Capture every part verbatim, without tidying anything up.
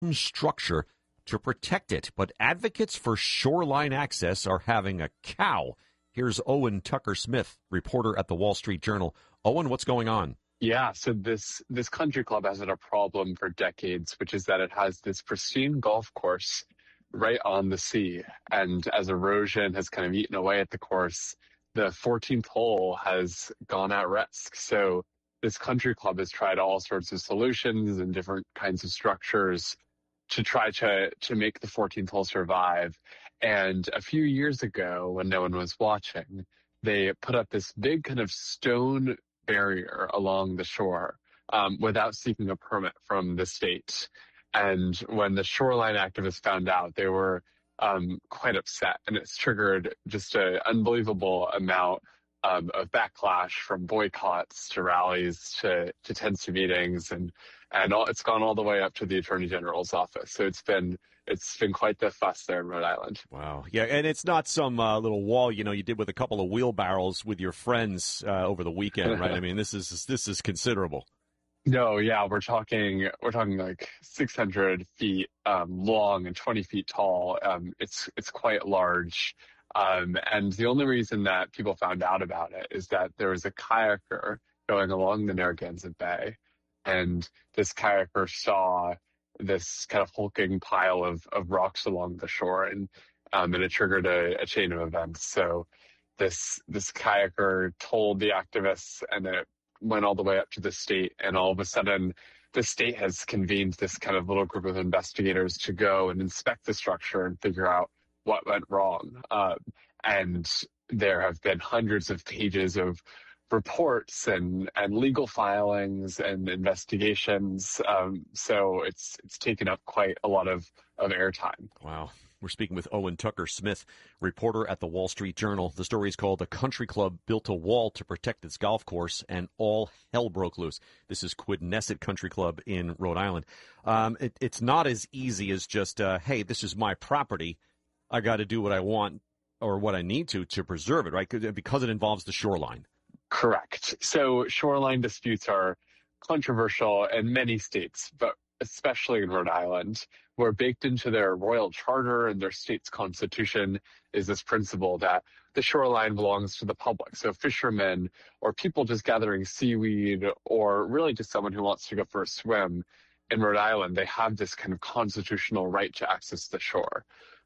structure to protect it, but advocates for shoreline access are having a cow. Here's Owen Tucker-Smith, reporter at the Wall Street Journal. Owen, what's going on? Yeah, so this this country club has had a problem for decades, which is that it has this pristine golf course right on the sea. And as erosion has kind of eaten away at the course, the fourteenth hole has gone at risk. So this country club has tried all sorts of solutions and different kinds of structures to try to, to make the fourteenth hole survive. And a few years ago, when no one was watching, they put up this big kind of stone barrier along the shore um, without seeking a permit from the state. And when the shoreline activists found out, they were um, quite upset. And it's triggered just an unbelievable amount um, of backlash, from boycotts to rallies to, to tense meetings. And, and all, it's gone all the way up to the Attorney General's office. So it's been it's been quite the fuss there in Rhode Island. Wow. Yeah, and it's not some uh, little wall, you know, you did with a couple of wheelbarrows with your friends uh, over the weekend, right? I mean, this is this is considerable. No, yeah, we're talking we're talking like six hundred feet um, long and twenty feet tall. Um, it's it's quite large, um, and the only reason that people found out about it is that there was a kayaker going along the Narragansett Bay, and this kayaker saw this kind of hulking pile of, of rocks along the shore, and um, and it triggered a, a chain of events. So this this kayaker told the activists, and it went all the way up to the state, and all of a sudden the state has convened this kind of little group of investigators to go and inspect the structure and figure out what went wrong. Uh, and there have been hundreds of pages of reports and, and legal filings and investigations. Um, so it's it's taken up quite a lot of, of airtime. Wow. We're speaking with Owen Tucker-Smith, reporter at the Wall Street Journal. The story is called "The Country Club Built a Wall to Protect Its Golf Course, and All Hell Broke Loose." This is Quidnesset Country Club in Rhode Island. Um, it, it's not as easy as just, uh, hey, this is my property. I got to do what I want or what I need to to preserve it, right? Because it involves the shoreline. Correct. So shoreline disputes are controversial in many states, but especially in Rhode Island, where baked into their royal charter and their state's constitution is this principle that the shoreline belongs to the public. So fishermen or people just gathering seaweed, or really just someone who wants to go for a swim in Rhode Island, they have this kind of constitutional right to access the shore.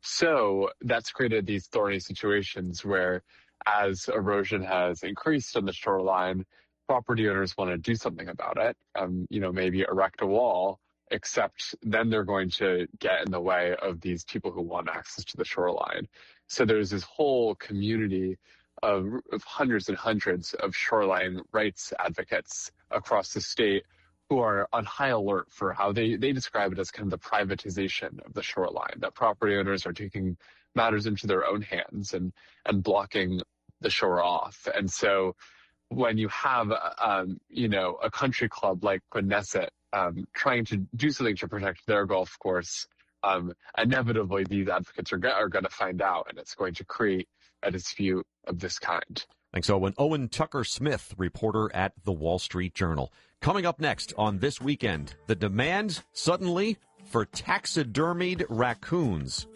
So that's created these thorny situations where, as erosion has increased on the shoreline, property owners want to do something about it, um, you know, maybe erect a wall, except then they're going to get in the way of these people who want access to the shoreline. So there's this whole community of, of hundreds and hundreds of shoreline rights advocates across the state who are on high alert for how they, they describe it as kind of the privatization of the shoreline, that property owners are taking matters into their own hands and, and blocking the shore off. And so when you have, um, you know, a country club like Quidnesset um, trying to do something to protect their golf course, um, inevitably these advocates are, are going to find out, and it's going to create a dispute of this kind. Thanks, Owen. Owen Tucker-Smith, reporter at the Wall Street Journal. Coming up next on This Weekend, the demand suddenly for taxidermied raccoons.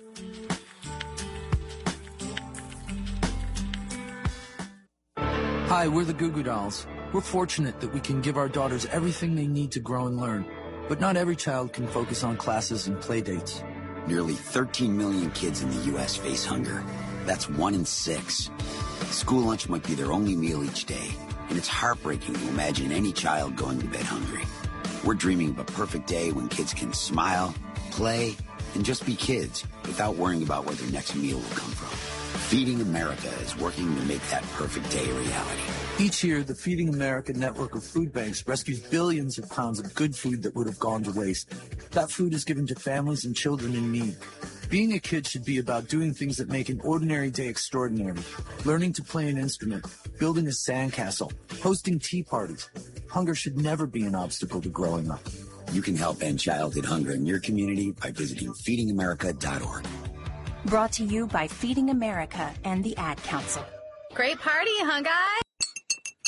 Hi, we're the Goo Goo Dolls. We're fortunate that we can give our daughters everything they need to grow and learn. But not every child can focus on classes and play dates. Nearly thirteen million kids in the U S face hunger. That's one in six. School lunch might be their only meal each day, and it's heartbreaking to imagine any child going to bed hungry. We're dreaming of a perfect day when kids can smile, play, and just be kids without worrying about where their next meal will come from. Feeding America is working to make that perfect day a reality. Each year, the Feeding America network of food banks rescues billions of pounds of good food that would have gone to waste. That food is given to families and children in need. Being a kid should be about doing things that make an ordinary day extraordinary. Learning to play an instrument, building a sandcastle, hosting tea parties. Hunger should never be an obstacle to growing up. You can help end childhood hunger in your community by visiting feeding america dot org. Brought to you by Feeding America and the Ad Council. Great party, huh, guys? Whoa,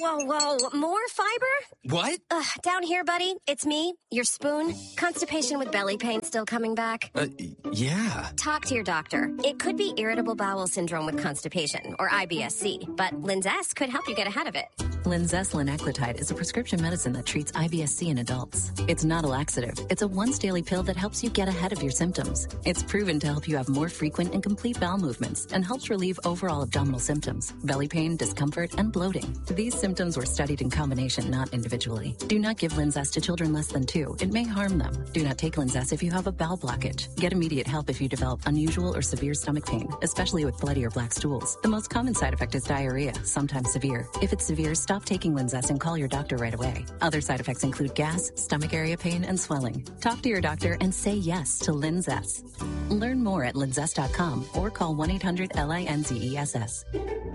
whoa, whoa. More fiber? What? Ugh, down here, buddy. It's me, your spoon. Constipation with belly pain still coming back? Uh, yeah. Talk to your doctor. It could be irritable bowel syndrome with constipation, or I B S C, but Linzess could help you get ahead of it. Linzess linaclotide is a prescription medicine that treats I B S C in adults. It's not a laxative. It's a once-daily pill that helps you get ahead of your symptoms. It's proven to help you have more frequent and complete bowel movements and helps relieve overall abdominal symptoms, belly pain, discomfort, and bloating. These symptoms were studied in combination, not individually. Do not give Linzess to children less than two. It may harm them. Do not take Linzess if you have a bowel blockage. Get immediate help if you develop unusual or severe stomach pain, especially with bloody or black stools. The most common side effect is diarrhea, sometimes severe. If it's severe, stop taking Linzess and call your doctor right away. Other side effects include gas, stomach area pain, and swelling. Talk to your doctor and say yes to Linzess. Learn more at linzess dot com or call one eight hundred L I N Z E S S.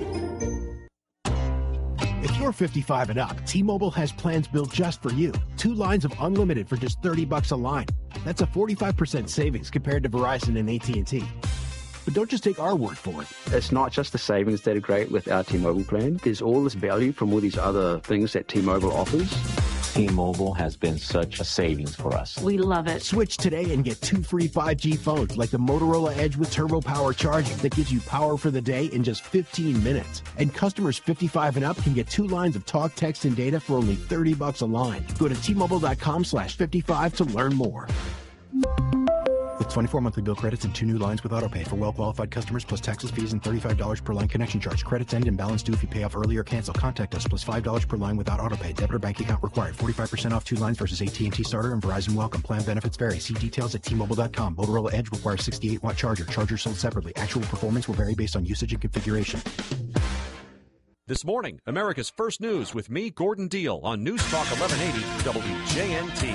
If you're fifty-five and up, T-Mobile has plans built just for you. Two lines of unlimited for just thirty bucks a line. That's a forty-five percent savings compared to Verizon and A T and T. But don't just take our word for it. It's not just the savings that are great with our T-Mobile plan. There's all this value from all these other things that T-Mobile offers. T-Mobile has been such a savings for us. We love it. Switch today and get two free five G phones like the Motorola Edge with Turbo Power charging that gives you power for the day in just fifteen minutes. And customers fifty-five and up can get two lines of talk, text, and data for only thirty bucks a line. Go to T-Mobile.com slash 55 to learn more. With twenty-four monthly bill credits and two new lines with autopay for well-qualified customers plus taxes, fees, and thirty-five dollars per line connection charge. Credits end and balance due if you pay off early or cancel. Contact us plus five dollars per line without autopay. Debit or bank account required. forty-five percent off two lines versus A T and T Starter and Verizon Welcome. Plan benefits vary. See details at T Mobile dot com. Motorola Edge requires sixty-eight watt charger. Charger sold separately. Actual performance will vary based on usage and configuration. This morning, America's First News with me, Gordon Deal, on News Talk eleven eighty W J N T.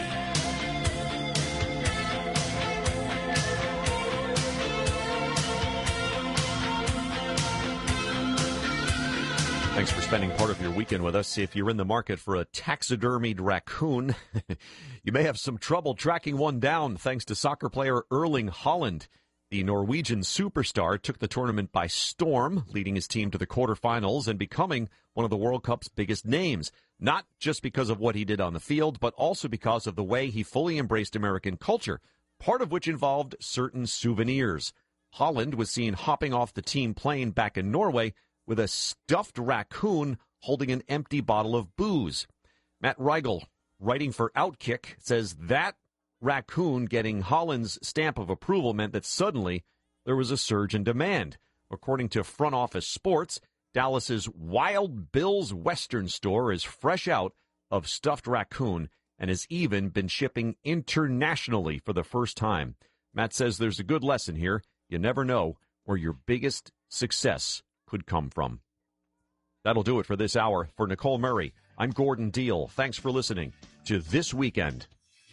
Thanks for spending part of your weekend with us. If you're in the market for a taxidermied raccoon, you may have some trouble tracking one down thanks to soccer player Erling Haaland. The Norwegian superstar took the tournament by storm, leading his team to the quarterfinals and becoming one of the World Cup's biggest names, not just because of what he did on the field, but also because of the way he fully embraced American culture, part of which involved certain souvenirs. Haaland was seen hopping off the team plane back in Norway with a stuffed raccoon holding an empty bottle of booze. Matt Reigel, writing for Outkick, says that raccoon getting Haaland's stamp of approval meant that suddenly there was a surge in demand. According to Front Office Sports, Dallas's Wild Bill's Western store is fresh out of stuffed raccoon and has even been shipping internationally for the first time. Matt says there's a good lesson here. You never know where your biggest success could come from. That'll do it for this hour. For Nicole Murray, I'm Gordon Deal. Thanks for listening to This Weekend.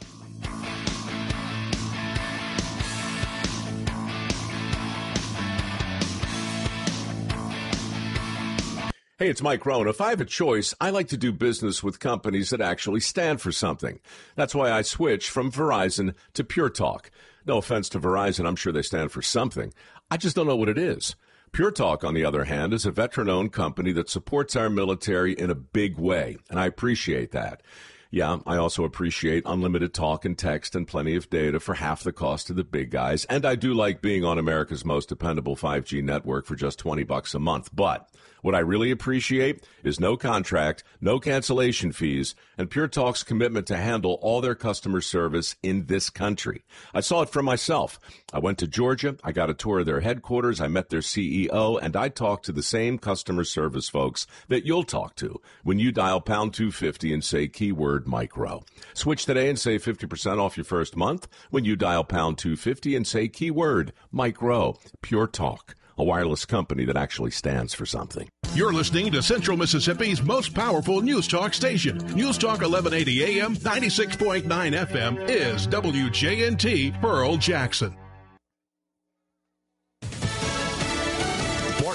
Hey, it's Mike Rohn. If I have a choice, I like to do business with companies that actually stand for something. That's why I switched from Verizon to Pure Talk. No offense to Verizon, I'm sure they stand for something. I just don't know what it is. Pure Talk, on the other hand, is a veteran-owned company that supports our military in a big way, and I appreciate that. Yeah, I also appreciate unlimited talk and text and plenty of data for half the cost of the big guys, and I do like being on America's most dependable five G network for just twenty bucks a month. But what I really appreciate is no contract, no cancellation fees, and Pure Talk's commitment to handle all their customer service in this country. I saw it for myself. I went to Georgia, I got a tour of their headquarters, I met their C E O, and I talked to the same customer service folks that you'll talk to when you dial pound two fifty and say keyword micro. Switch today and save fifty percent off your first month when you dial pound two fifty and say keyword micro. Pure Talk, a wireless company that actually stands for something. You're listening to Central Mississippi's most powerful news talk station. News Talk eleven eighty A M, ninety-six point nine F M is W J N T Pearl Jackson. More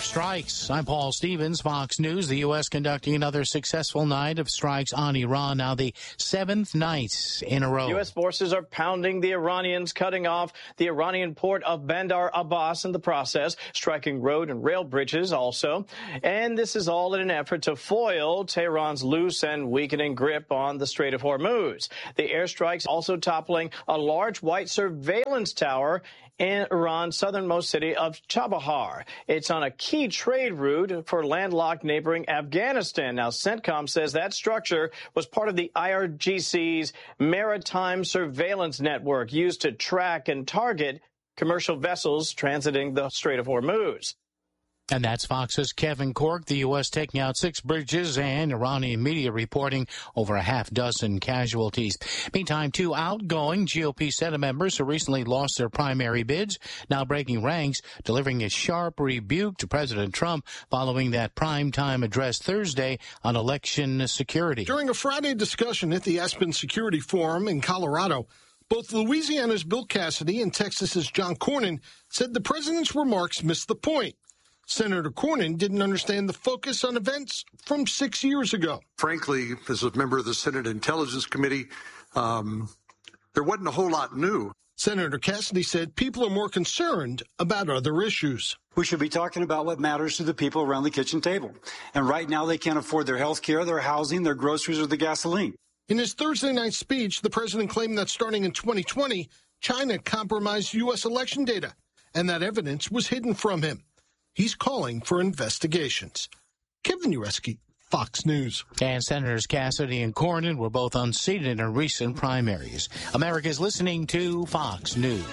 strikes. I'm Paul Stevens, Fox News. The U S conducting another successful night of strikes on Iran, now the seventh night in a row. U S forces are pounding the Iranians, cutting off the Iranian port of Bandar Abbas in the process, striking road and rail bridges also. And this is all in an effort to foil Tehran's loose and weakening grip on the Strait of Hormuz. The airstrikes also toppling a large white surveillance tower in Iran's southernmost city of Chabahar. It's on a key trade route for landlocked neighboring Afghanistan. Now, CENTCOM says that structure was part of the I R G C's maritime surveillance network used to track and target commercial vessels transiting the Strait of Hormuz. And that's Fox's Kevin Corke. The U S taking out six bridges and Iranian media reporting over a half dozen casualties. Meantime, two outgoing G O P Senate members who recently lost their primary bids now breaking ranks, delivering a sharp rebuke to President Trump following that primetime address Thursday on election security. During a Friday discussion at the Aspen Security Forum in Colorado, both Louisiana's Bill Cassidy and Texas's John Cornyn said the president's remarks missed the point. Senator Cornyn didn't understand the focus on events from six years ago. Frankly, as a member of the Senate Intelligence Committee, um, there wasn't a whole lot new. Senator Cassidy said people are more concerned about other issues. We should be talking about what matters to the people around the kitchen table. And right now they can't afford their health care, their housing, their groceries, or the gasoline. In his Thursday night speech, the president claimed that starting in twenty twenty, China compromised U S election data, and that evidence was hidden from him. He's calling for investigations. Kevin Ureski, Fox News. And Senators Cassidy and Cornyn were both unseated in recent primaries. America's listening to Fox News.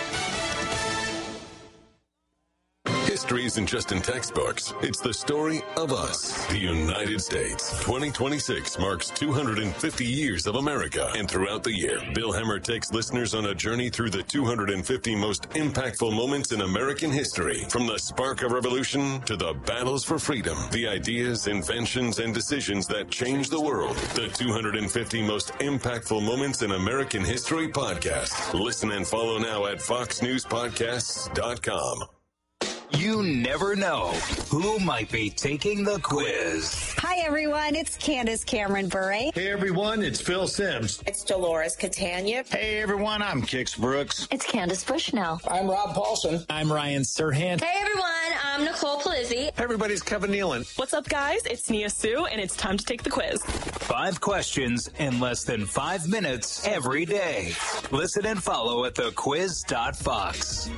History isn't just in textbooks. It's the story of us, the United States. twenty twenty-six marks two hundred fifty years of America. And throughout the year, Bill Hemmer takes listeners on a journey through the two hundred fifty most impactful moments in American history. From the spark of revolution to the battles for freedom, the ideas, inventions, and decisions that changed the world. The two hundred fifty most impactful moments in American history podcast. Listen and follow now at fox news podcasts dot com. You never know who might be taking the quiz. Hi, everyone. It's Candace Cameron Bure. Hey, everyone. It's Phil Sims. It's Dolores Catania. Hey, everyone. I'm Kix Brooks. It's Candace Bushnell. I'm Rob Paulson. I'm Ryan Serhant. Hey, everyone. I'm Nicole Palizzi. Hey, everybody. It's Kevin Nealon. What's up, guys? It's Nia Sue, and it's time to take the quiz. Five questions in less than five minutes every day. Listen and follow at the quiz dot fox.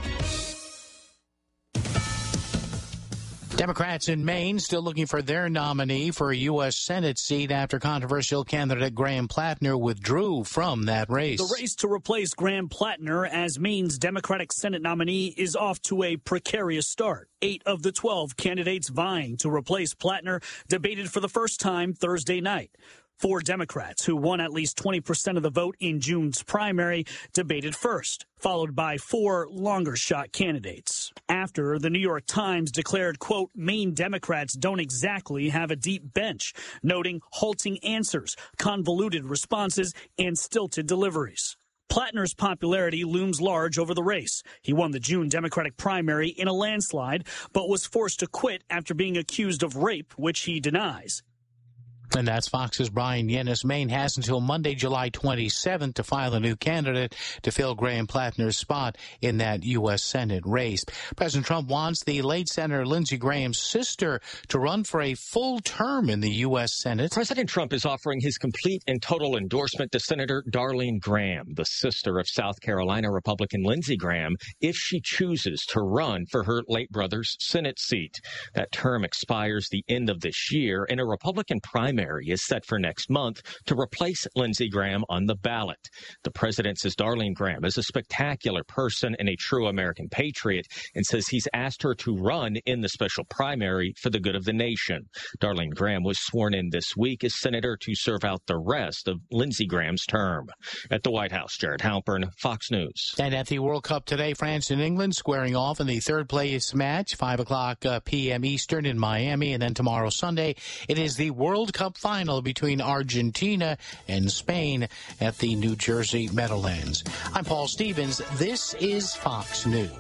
Democrats in Maine still looking for their nominee for a U S Senate seat after controversial candidate Graham Plattner withdrew from that race. The race to replace Graham Plattner as Maine's Democratic Senate nominee is off to a precarious start. Eight of the twelve candidates vying to replace Plattner debated for the first time Thursday night. Four Democrats, who won at least twenty percent of the vote in June's primary, debated first, followed by four longer-shot candidates. After, the New York Times declared, quote, Maine Democrats don't exactly have a deep bench, noting halting answers, convoluted responses, and stilted deliveries. Plattner's popularity looms large over the race. He won the June Democratic primary in a landslide, but was forced to quit after being accused of rape, which he denies. And that's Fox's Brian Yennis. Maine has until Monday, July twenty-seventh to file a new candidate to fill Graham Plattner's spot in that U S Senate race. President Trump wants the late Senator Lindsey Graham's sister to run for a full term in the U S Senate. President Trump is offering his complete and total endorsement to Senator Darlene Graham, the sister of South Carolina Republican Lindsey Graham, if she chooses to run for her late brother's Senate seat. That term expires the end of this year, and a Republican primary is set for next month to replace Lindsey Graham on the ballot. The president says Darlene Graham is a spectacular person and a true American patriot, and says he's asked her to run in the special primary for the good of the nation. Darlene Graham was sworn in this week as senator to serve out the rest of Lindsey Graham's term. At the White House, Jared Halpern, Fox News. And at the World Cup today, France and England squaring off in the third place match, five o'clock uh, p m Eastern in Miami. And then tomorrow, Sunday, it is the World Cup final between Argentina and Spain at the New Jersey Meadowlands. I'm Paul Stevens. This is Fox News.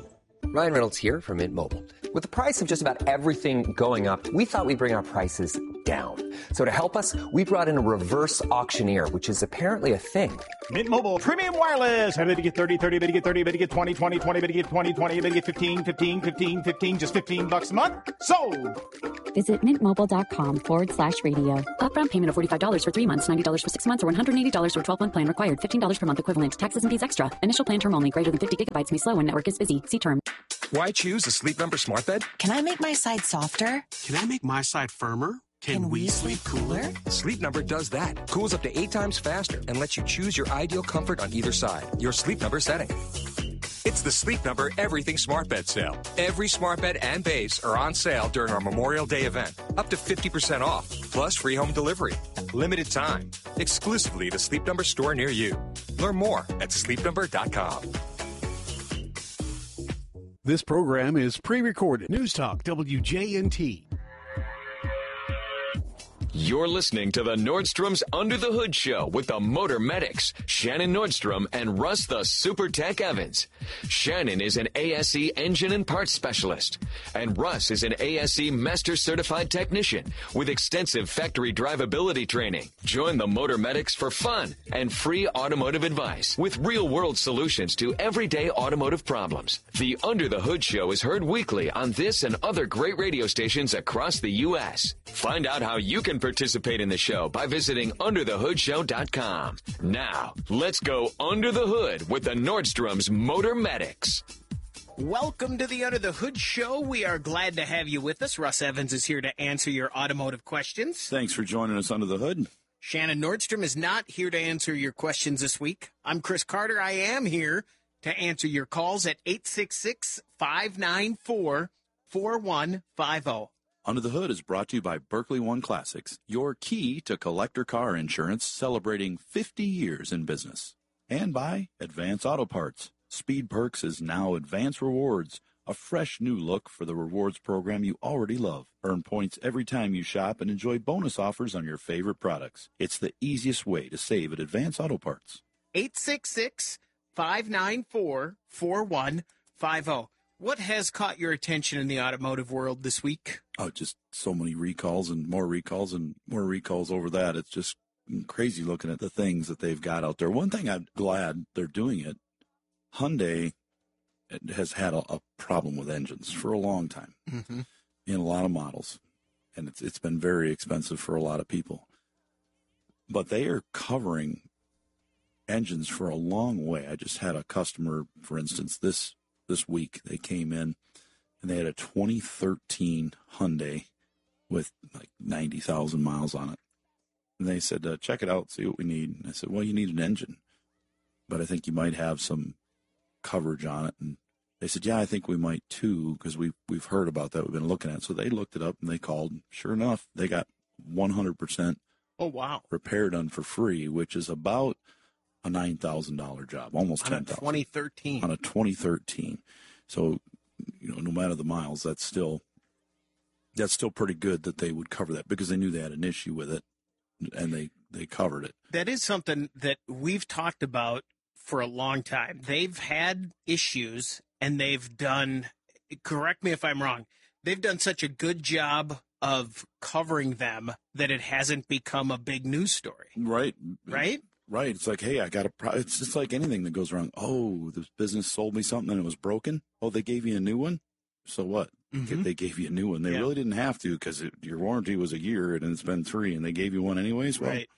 Ryan Reynolds here from Mint Mobile. With the price of just about everything going up, we thought we'd bring our prices down. So to help us, we brought in a reverse auctioneer, which is apparently a thing. Mint Mobile Premium Wireless. How to get thirty, thirty, how to get thirty, how to get twenty, twenty, twenty, how to get twenty, twenty, how to get fifteen, fifteen, fifteen, fifteen, just fifteen bucks a month? Sold! Visit mintmobile.com forward slash radio. Upfront payment of forty-five dollars for three months, ninety dollars for six months, or one hundred eighty dollars for twelve-month plan required. fifteen dollars per month equivalent. Taxes and fees extra. Initial plan term only. Greater than fifty gigabytes may slow when network is busy. See term. Why choose a Sleep Number smart bed? Can I make my side softer? Can I make my side firmer? Can, Can we sleep cooler? Sleep Number does that. Cools up to eight times faster and lets you choose your ideal comfort on either side. Your Sleep Number setting. It's the Sleep Number Everything Smart Bed sale. Every smart bed and base are on sale during our Memorial Day event. Up to fifty percent off, plus free home delivery. Limited time. Exclusively at a Sleep Number store near you. Learn more at sleep number dot com. This program is pre-recorded. News Talk W J N T. You're listening to the Nordstrom's Under the Hood Show with the Motor Medics, Shannon Nordstrom and Russ the Super Tech Evans. Shannon is an A S E engine and parts specialist, and Russ is an A S E Master Certified Technician with extensive factory drivability training. Join the Motor Medics for fun and free automotive advice with real-world solutions to everyday automotive problems. The Under the Hood Show is heard weekly on this and other great radio stations across the U S Find out how you can participate in the show by visiting under the hood show dot com. Now, let's go under the hood with the Nordstrom's Motor Medics. Welcome to the Under the Hood Show. We are glad to have you with us. Russ Evans is here to answer your automotive questions. Thanks for joining us under the hood. Shannon Nordstrom is not here to answer your questions this week. I'm Chris Carter. I am here to answer your calls at eight six six, five nine four, four one five zero. Under the Hood is brought to you by Berkeley One Classics, your key to collector car insurance, celebrating fifty years in business. And by Advance Auto Parts. Speed Perks is now Advance Rewards, a fresh new look for the rewards program you already love. Earn points every time you shop and enjoy bonus offers on your favorite products. It's the easiest way to save at Advance Auto Parts. eight six six, five nine four, four one five zero. What has caught your attention in the automotive world this week? Oh, just so many recalls and more recalls and more recalls over that. It's just crazy looking at the things that they've got out there. One thing I'm glad they're doing it, Hyundai has had a, a problem with engines for a long time mm-hmm. in a lot of models, and it's it's been very expensive for a lot of people. But they are covering engines for a long way. I just had a customer, for instance, this This week, they came in and they had a twenty thirteen Hyundai with like ninety thousand miles on it. And they said, uh, check it out, see what we need. And I said, well, you need an engine, but I think you might have some coverage on it. And they said, yeah, I think we might too, because we've, we've heard about that. We've been looking at it. So they looked it up and they called. Sure enough, they got one hundred percent oh, wow. repair done for free, which is about a nine thousand dollars job, almost ten thousand dollars. On a twenty thirteen. On a twenty thirteen. So, you know, no matter the miles, that's still that's still pretty good that they would cover that because they knew they had an issue with it, and they, they covered it. That is something that we've talked about for a long time. They've had issues, and they've done, correct me if I'm wrong, they've done such a good job of covering them that it hasn't become a big news story. Right. Right? Right. It's like, hey, I got a pro-. It's just like anything that goes wrong. Oh, the business sold me something and it was broken. Oh, they gave you a new one. So what? Mm-hmm. They gave you a new one. They yeah. really didn't have to because your warranty was a year and it's been three and they gave you one anyways. Well, right.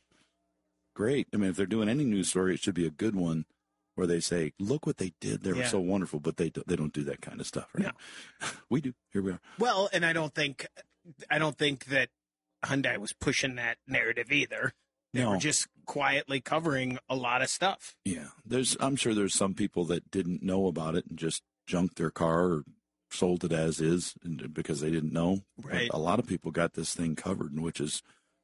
Great. I mean, if they're doing any news story, it should be a good one where they say, look what they did. They were yeah. so wonderful, but they, do, they don't do that kind of stuff. Right? No. We do. Here we are. Well, and I don't think, I don't think that Hyundai was pushing that narrative either. They no. were just quietly covering a lot of stuff. Yeah, there's. I'm sure there's some people that didn't know about it and just junked their car or sold it as is because they didn't know. Right. But a lot of people got this thing covered, which is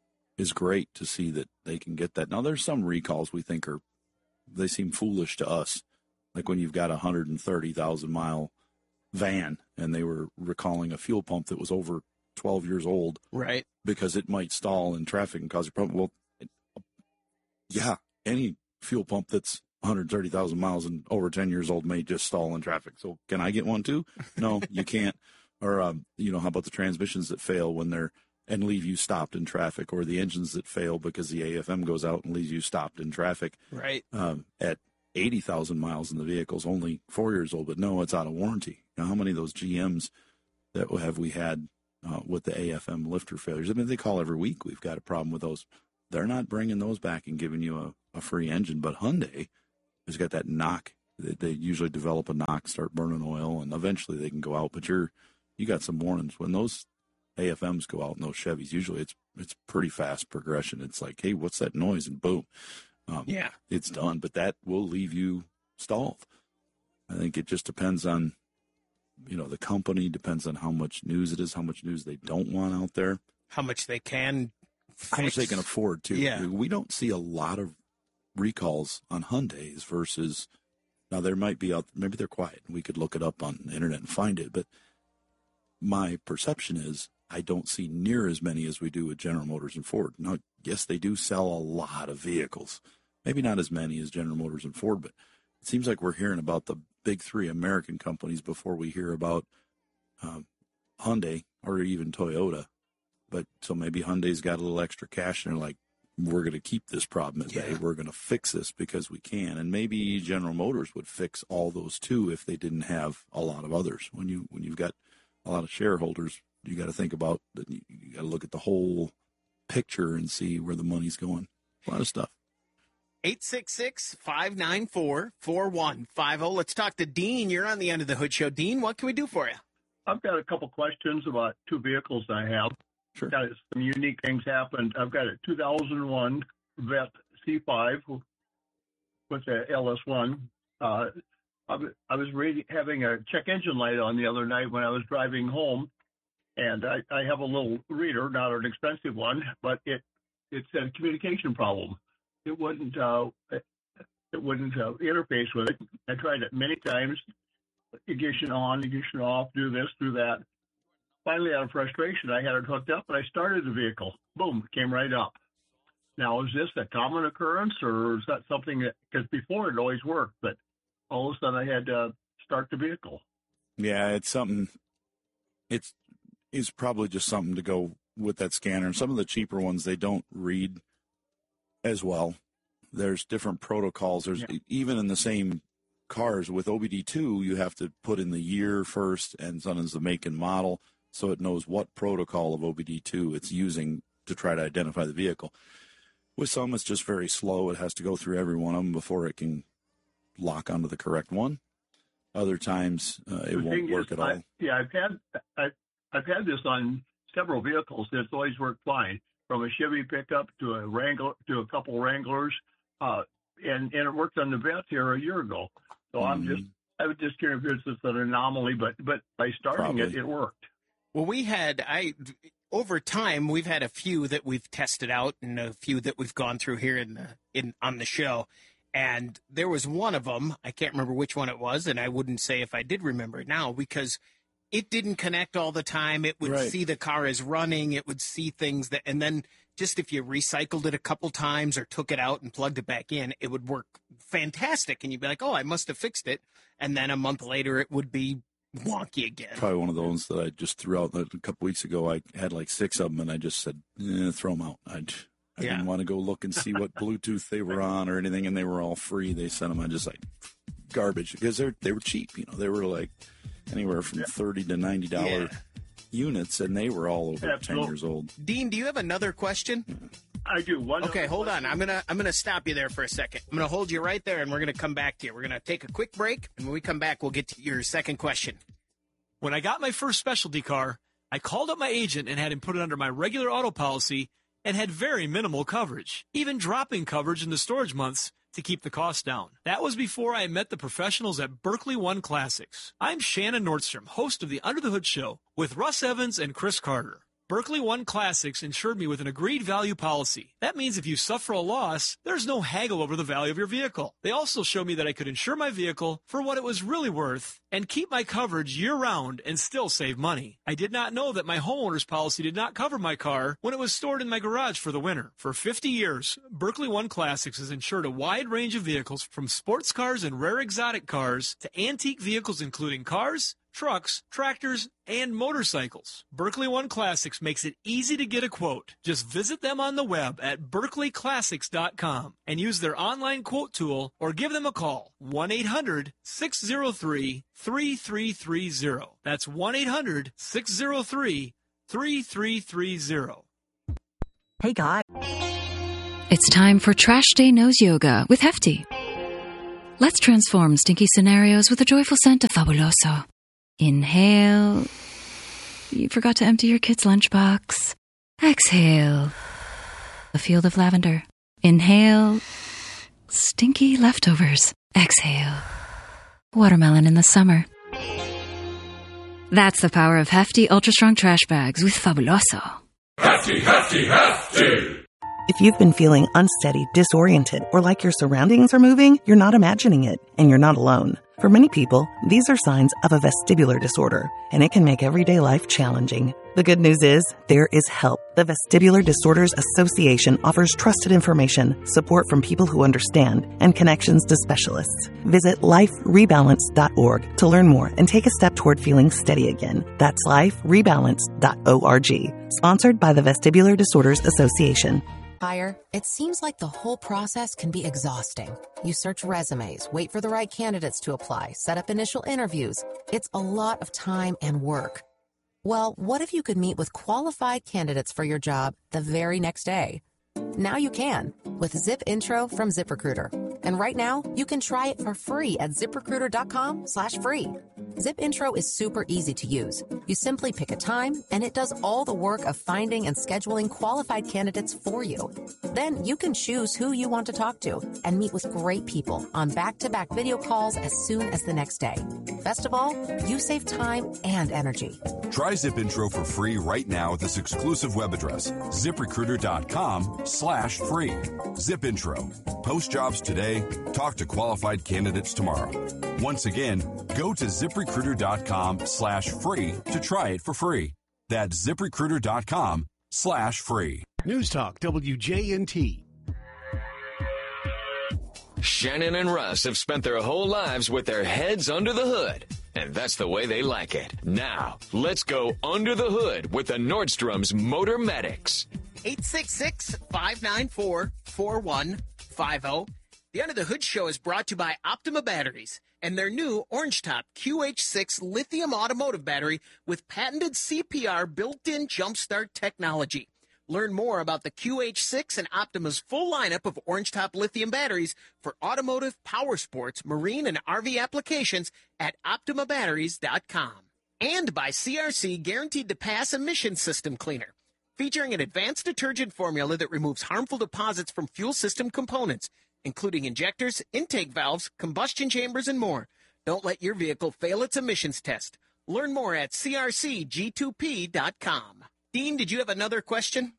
is great to see that they can get that. Now, there's some recalls we think are, they seem foolish to us. Like when you've got a one hundred thirty thousand mile van and they were recalling a fuel pump that was over twelve years old. Right. Because it might stall in traffic and cause a problem. Well, yeah, any fuel pump that's one hundred thirty thousand miles and over ten years old may just stall in traffic. So can I get one too? No, you can't. Or, um, you know, how about the transmissions that fail when they're, and leave you stopped in traffic, or the engines that fail because the A F M goes out and leaves you stopped in traffic. Right. Um, at eighty thousand miles and the vehicle's only four years old, but no, it's out of warranty. Now, how many of those G Ms that have we had uh, with the A F M lifter failures? I mean, they call every week. We've got a problem with those. They're not bringing those back and giving you a, a free engine, but Hyundai has got that knock. They, they usually develop a knock, start burning oil, and eventually they can go out. But you're, you got some warnings. When those A F Ms go out in those Chevys, usually it's it's pretty fast progression. It's like, hey, what's that noise? And boom. Um, yeah. It's done. But that will leave you stalled. I think it just depends on, you know, the company, depends on how much news it is, how much news they don't want out there. How much they can fix. How much they can afford, too. Yeah. We don't see a lot of recalls on Hyundais versus, now there might be, out, maybe they're quiet. We could look it up on the internet and find it. But my perception is I don't see near as many as we do with General Motors and Ford. Now, yes, they do sell a lot of vehicles. Maybe not as many as General Motors and Ford, but it seems like we're hearing about the big three American companies before we hear about um, Hyundai or even Toyota. But so maybe Hyundai's got a little extra cash and they're like, we're going to keep this problem at bay. Yeah. We're going to fix this because we can. And maybe General Motors would fix all those too if they didn't have a lot of others. When you when you've got a lot of shareholders, you got to think about that. You, you got to look at the whole picture and see where the money's going. A lot of stuff. eight six six, five nine four, four one five zero. Let's talk to Dean. You're on the End of the Hood Show. Dean, what can we do for you? I've got a couple questions about two vehicles I have. Sure. Got some unique things happened. I've got a two thousand one Vet C five with the L S one. Uh, I, I was reading, having a check engine light on the other night when I was driving home, and I, I have a little reader, not an expensive one, but it it said communication problem. It wouldn't uh, it wouldn't uh, interface with it. I tried it many times. Ignition on, ignition off, do this, do that. Finally, out of frustration, I had it hooked up, and I started the vehicle. Boom, it came right up. Now, is this a common occurrence, or is that something that, because before it always worked, but all of a sudden I had to start the vehicle? Yeah, it's something, it's, it's probably just something to go with that scanner. Some of the cheaper ones, they don't read as well. There's different protocols. There's yeah. even in the same cars with O B D two, you have to put in the year first and sometimes the make and model, so it knows what protocol of O B D two it's using to try to identify the vehicle. With some, it's just very slow. It has to go through every one of them before it can lock onto the correct one. Other times, uh, it won't work is, at all. I, yeah, I've had I've, I've had this on several vehicles. It's always worked fine, from a Chevy pickup to a Wrangler to a couple Wranglers, uh, and and it worked on the Vet here a year ago. So mm-hmm. I'm just I was just curious if it's just an anomaly, but but by starting Probably. it, it worked. Well, we had I over time we've had a few that we've tested out and a few that we've gone through here in the in on the show. And there was one of them, I can't remember which one it was, and I wouldn't say if I did remember it now, because it didn't connect all the time. It would right. see the car is running. It would see things that, and then just if you recycled it a couple times or took it out and plugged it back in, it would work fantastic. And you'd be like, oh, I must have fixed it. And then a month later, it would be wonky again. Probably one of those that I just threw out a couple weeks ago. I had like six of them, and I just said, eh, throw them out. I'd, I yeah. didn't want to go look and see what Bluetooth they were on or anything, and they were all free. They sent them on just like garbage because they they were cheap. You know, they were like anywhere from thirty to ninety dollar yeah. units, and they were all over Absolutely. ten years old. Dean, do you have another question? Yeah. I do. One okay, hold question. on. I'm gonna I'm gonna stop you there for a second. I'm gonna hold you right there, and we're gonna come back to you. We're gonna take a quick break, and when we come back, we'll get to your second question. When I got my first specialty car, I called up my agent and had him put it under my regular auto policy, and had very minimal coverage, even dropping coverage in the storage months to keep the cost down. That was before I met the professionals at Berkeley One Classics. I'm Shannon Nordstrom, host of the Under the Hood Show with Russ Evans and Chris Carter. Berkeley One Classics insured me with an agreed value policy. That means if you suffer a loss, there's no haggle over the value of your vehicle. They also showed me that I could insure my vehicle for what it was really worth and keep my coverage year-round and still save money. I did not know that my homeowner's policy did not cover my car when it was stored in my garage for the winter. For fifty years, Berkeley One Classics has insured a wide range of vehicles from sports cars and rare exotic cars to antique vehicles including cars, trucks, tractors, and motorcycles. Berkeley One Classics makes it easy to get a quote. Just visit them on the web at berkeley classics dot com and use their online quote tool or give them a call, one eight hundred, six zero three, three three three zero. That's one eight hundred, six zero three, three three three zero. Hey, guys. It's time for Trash Day Nose Yoga with Hefty. Let's transform stinky scenarios with a joyful scent of Fabuloso. Inhale. You forgot to empty your kid's lunchbox. Exhale. A field of lavender. Inhale. Stinky leftovers. Exhale. Watermelon in the summer. That's the power of Hefty Ultra Strong Trash Bags with Fabuloso. Hefty, hefty, hefty! If you've been feeling unsteady, disoriented, or like your surroundings are moving, you're not imagining it, and you're not alone. For many people, these are signs of a vestibular disorder, and it can make everyday life challenging. The good news is, there is help. The Vestibular Disorders Association offers trusted information, support from people who understand, and connections to specialists. Visit life rebalance dot org to learn more and take a step toward feeling steady again. That's life rebalance dot org. Sponsored by the Vestibular Disorders Association. Hire, it seems like the whole process can be exhausting. You search resumes, wait for the right candidates to apply, set up initial interviews. It's a lot of time and work. Well, what if you could meet with qualified candidates for your job the very next day? Now you can with Zip Intro from ZipRecruiter. And right now, you can try it for free at ziprecruiter dot com slash free. Zip Intro is super easy to use. You simply pick a time, and it does all the work of finding and scheduling qualified candidates for you. Then you can choose who you want to talk to and meet with great people on back-to-back video calls as soon as the next day. Best of all, you save time and energy. Try Zip Intro for free right now at this exclusive web address, ziprecruiter dot com slash free. Zip Intro. Post jobs today. Talk to qualified candidates tomorrow. Once again, go to ziprecruiter dot com slash free to try it for free. That's ziprecruiter dot com slash free. News Talk W J N T. Shannon and Russ have spent their whole lives with their heads under the hood, and that's the way they like it. Now, let's go under the hood with the Nordstrom's Motor Medics. eight six six, five nine four, four one five zero. The Under the Hood Show is brought to you by Optima Batteries and their new Orange Top Q H six lithium automotive battery with patented C P R built-in jumpstart technology. Learn more about the Q H six and Optima's full lineup of Orange Top lithium batteries for automotive, power sports, marine, and R V applications at optima batteries dot com. And by C R C Guaranteed to Pass Emission System Cleaner, featuring an advanced detergent formula that removes harmful deposits from fuel system components, including injectors, intake valves, combustion chambers, and more. Don't let your vehicle fail its emissions test. Learn more at C R C G two P dot com. Dean, did you have another question?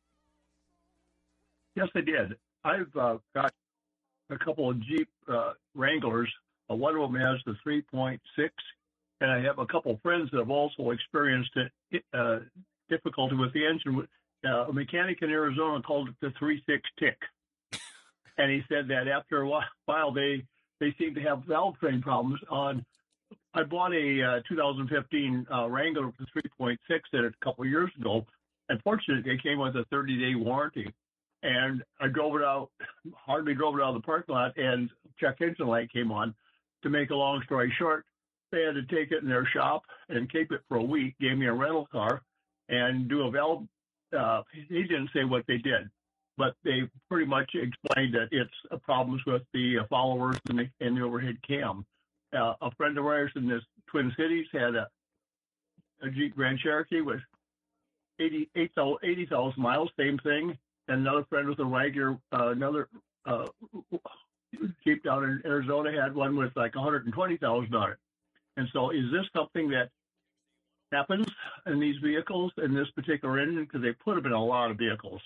Yes, I did. I've uh, got a couple of Jeep uh, Wranglers. Uh, one of them has the three point six, and I have a couple of friends that have also experienced it, uh, difficulty with the engine. Uh, a mechanic in Arizona called it the three six tick. And he said that after a while, they, they seem to have valve train problems. On, I bought a uh, two thousand fifteen uh, Wrangler with the three point six in it a couple of years ago. And fortunately, it came with a thirty-day warranty. And I drove it out, hardly drove it out of the parking lot, and check engine light came on. To make a long story short, they had to take it in their shop and keep it for a week, gave me a rental car, and do a valve. Uh, he didn't say what they did, but they pretty much explained that it's uh, problems with the uh, followers and the, and the overhead cam. Uh, a friend of ours in the Twin Cities had a, a Jeep Grand Cherokee with eighty thousand miles, same thing. And another friend with a Wrangler, uh, another uh, Jeep down in Arizona had one with like one hundred twenty thousand on it. And so is this something that happens in these vehicles, in this particular engine, because they put them in a lot of vehicles.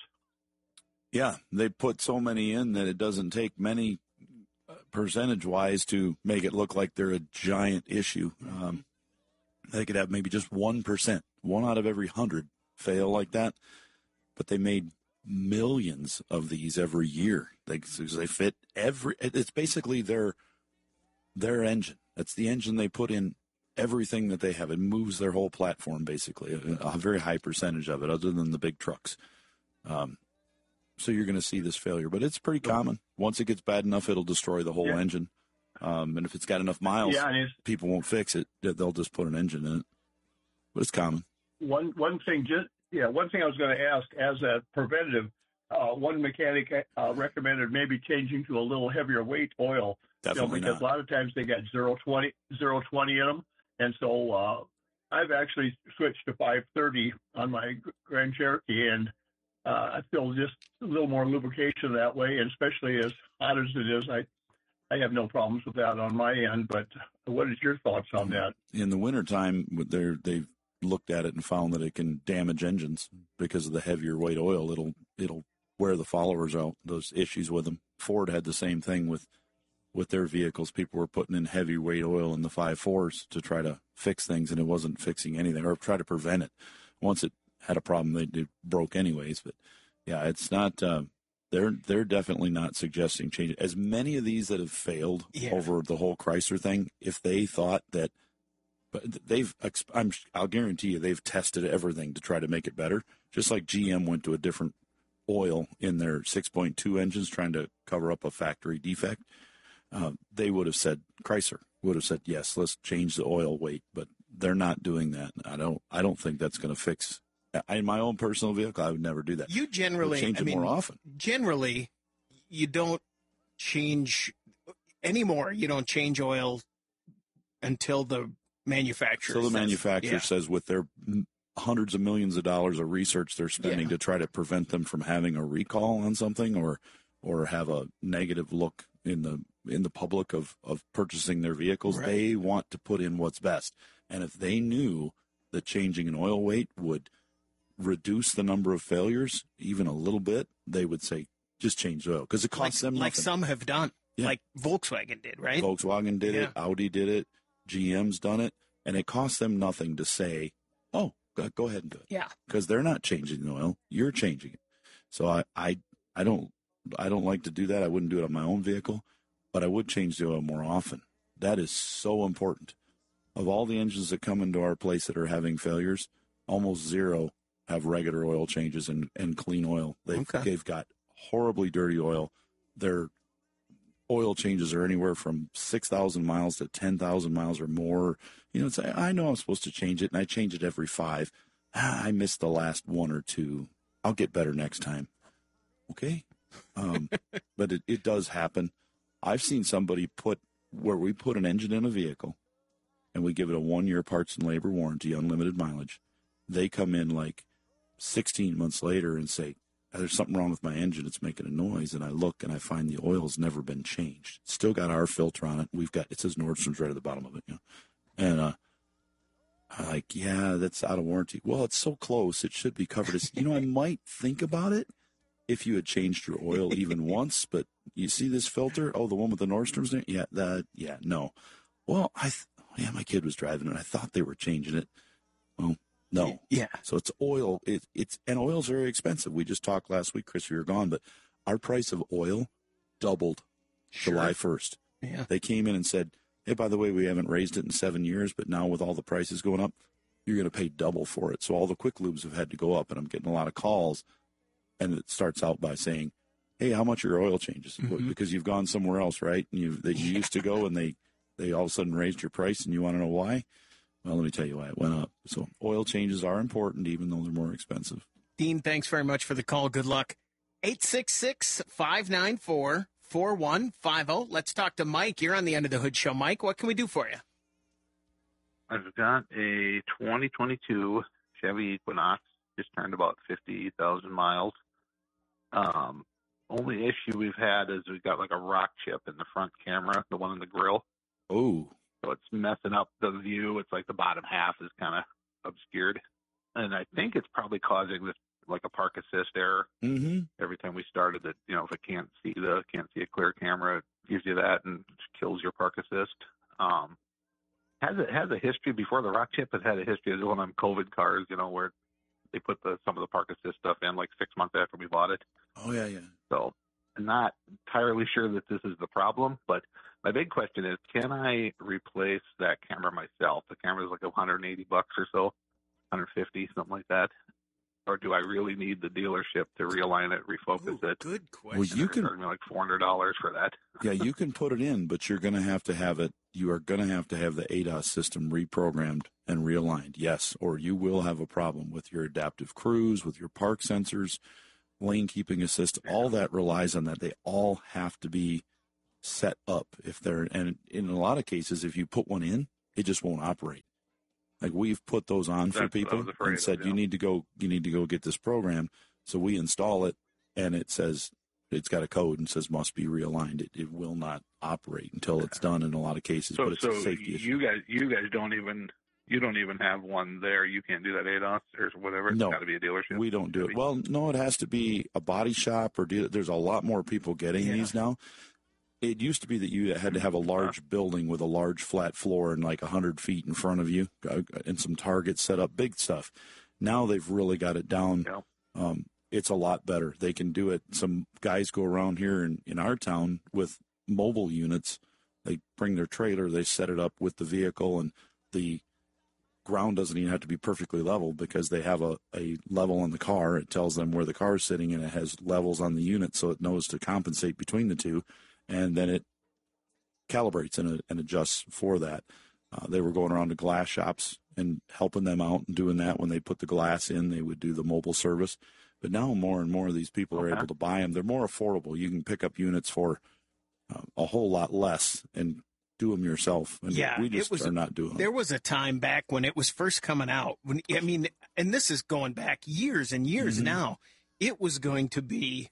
Yeah, they put so many in that it doesn't take many percentage-wise to make it look like they're a giant issue. Um, they could have maybe just one percent, one out of every hundred fail like that, but they made millions of these every year. They, they fit every. It's basically their their engine. That's the engine they put in everything that they have. It moves their whole platform, basically, a, a very high percentage of it, other than the big trucks. Um, so you're going to see this failure, but it's pretty common. Once it gets bad enough, it'll destroy the whole yeah. engine. Um, and if it's got enough miles, yeah, people won't fix it. They'll just put an engine in it. But it's common. One one thing, just yeah, one thing I was going to ask as a preventative. Uh, one mechanic uh, recommended maybe changing to a little heavier weight oil. Definitely you know, because not. a lot of times they got zero twenty, zero twenty in them, and so uh, I've actually switched to five thirty on my Grand Cherokee, and uh, I feel just a little more lubrication that way, and especially as hot as it is, I I have no problems with that on my end. But what is your thoughts on that? In the wintertime, they're, they've looked at it and found that it can damage engines because of the heavier weight oil. It'll it'll wear the followers out, those issues with them. Ford had the same thing with with their vehicles. People were putting in heavy weight oil in the five fours to try to fix things, and it wasn't fixing anything, or try to prevent it. Once it had a problem, they it broke anyways. But yeah, it's not. Uh, they're they're definitely not suggesting change. As many of these that have failed yeah. over the whole Chrysler thing, if they thought that, but they've, I'm, I'll guarantee you, they've tested everything to try to make it better. Just like G M went to a different oil in their six point two engines trying to cover up a factory defect. Uh, they would have said, Chrysler would have said, yes, let's change the oil weight, but they're not doing that. I don't, I don't think that's going to fix. I, in my own personal vehicle, I would never do that. You generally change I it mean, more often. Generally, you don't change anymore. You don't change oil until the manufacturer. So the says, manufacturer yeah. says with their hundreds of millions of dollars of research they're spending Yeah. to try to prevent them from having a recall on something, or or have a negative look in the in the public of, of purchasing their vehicles. Right. They want to put in what's best. And if they knew that changing an oil weight would reduce the number of failures even a little bit, they would say, just change the oil, because it costs like, them nothing. Like some have done, Yeah. like Volkswagen did, right? Volkswagen did Yeah. it, Audi did it, G M's done it, and it costs them nothing to say, oh, go, go ahead and do it. Yeah. Because they're not changing the oil, you're changing it. So I, I, I don't, I don't like to do that. I wouldn't do it on my own vehicle, but I would change the oil more often. That is so important. Of all the engines that come into our place that are having failures, almost zero have regular oil changes and, and clean oil. They've, Okay. they've got horribly dirty oil. Their oil changes are anywhere from six thousand miles to ten thousand miles or more. You know, it's, I know I'm supposed to change it, and I change it every five. Ah, I missed the last one or two. I'll get better next time. Okay. Um, but it, it does happen. I've seen somebody put, where we put an engine in a vehicle and we give it a one-year parts and labor warranty, unlimited mileage. They come in like sixteen months later and say, there's something wrong with my engine. It's making a noise. And I look and I find the oil's never been changed. It's still got our filter on it. We've got, it says Nordstrom's right at the bottom of it. You know? And uh, I'm like, yeah, that's out of warranty. Well, it's so close. It should be covered. As, you know, I might think about it if you had changed your oil even once, but you see this filter? Oh, the one with the Nordstrom's there? Yeah, that, yeah, no. Well, I, th- yeah, my kid was driving it. I thought they were changing it. Well, no. Yeah. So it's oil. It, it's, and oil's very expensive. We just talked last week, Chris, you were gone, but our price of oil doubled Sure. July first. Yeah. They came in and said, hey, by the way, we haven't raised it in seven years, but now with all the prices going up, you're going to pay double for it. So all the quick lubes have had to go up, and I'm getting a lot of calls. And it starts out by saying, hey, how much are your oil changes? Mm-hmm. Because you've gone somewhere else, right? And you that you used to go, and they, they all of a sudden raised your price, and you want to know why? Well, let me tell you why it went up. So oil changes are important, even though they're more expensive. Dean, thanks very much for the call. Good luck. eight six six, five nine four, four one five zero. Let's talk to Mike. You're on the End of the Hood Show. Mike, what can we do for you? I've got a twenty twenty-two Chevy Equinox, just turned about fifty thousand miles. Um, only issue we've had is we've got like a rock chip in the front camera, the one in the grill. Oh. So it's messing up the view. It's like the bottom half is kind of obscured. And I think it's probably causing this, like a park assist error. Mm-hmm. Every time we started that, you know, if it can't see the, can't see a clear camera, it gives you that and kills your park assist. Um, has it has a history before the rock chip? It had a history of doing on COVID cars, you know, where they put the some of the park assist stuff in like six months after we bought it. Oh yeah, yeah. So I'm not entirely sure that this is the problem, but my big question is, can I replace that camera myself? The camera is like one hundred eighty bucks or so, one hundred fifty, something like that. Or do I really need the dealership to realign it, refocus Ooh, it? Good question. Well, you can charge me like four hundred dollars for that. yeah, you can put it in, but you're going to have to have it. You are going to have to have the A D A S system reprogrammed and realigned. Yes, or you will have a problem with your adaptive cruise, with your park sensors, lane keeping assist. All that relies on that. They all have to be set up. If they're and in a lot of cases, if you put one in, it just won't operate. Like we've put those on for That's people and said, of, yeah. you need to go, you need to go get this program. So we install it and it says, it's got a code and says must be realigned. It, it will not operate until it's done in a lot of cases, so, but it's so a safety issue. You guys, you guys don't even, you don't even have one there. You can't do that A D A S or whatever. It's no, got to be a dealership. We don't do it. Well, no, it has to be a body shop or deal. There's a lot more people getting yeah. these now. It used to be that you had to have a large building with a large flat floor and like one hundred feet in front of you and some targets set up, big stuff. Now they've really got it down. Yeah. Um, it's a lot better. They can do it. Some guys go around here in, in our town with mobile units. They bring their trailer, they set it up with the vehicle, and the ground doesn't even have to be perfectly level because they have a, a level in the car. It tells them where the car is sitting, and it has levels on the unit so it knows to compensate between the two. And then it calibrates and, and adjusts for that. Uh, they were going around to glass shops and helping them out and doing that. When they put the glass in, they would do the mobile service. But now more and more of these people okay. are able to buy them. They're more affordable. You can pick up units for uh, a whole lot less and do them yourself. And yeah, we just it was, are not doing them. There was a time back when it was first coming out. When I mean, and this is going back years and years mm-hmm. now. It was going to be